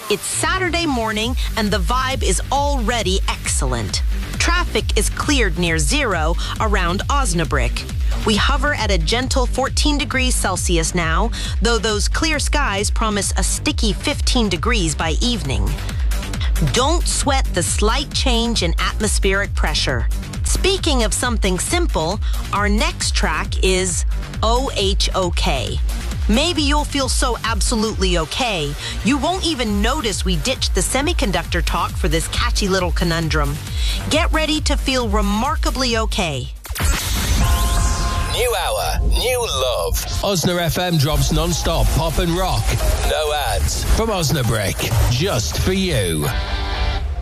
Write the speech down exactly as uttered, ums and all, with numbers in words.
It's Saturday morning and the vibe is already excellent. Traffic is cleared near zero around Osnabrück. We hover at a gentle fourteen degrees Celsius now, though those clear skies promise a sticky fifteen degrees by evening. Don't sweat the slight change in atmospheric pressure. Speaking of something simple, our next track is O H O K. Maybe you'll feel so absolutely okay, you won't even notice we ditched the semiconductor talk for this catchy little conundrum. Get ready to feel remarkably okay. New hour, new love. Osna F M drops non-stop pop and rock. No ads. From Osnabrück, just for you.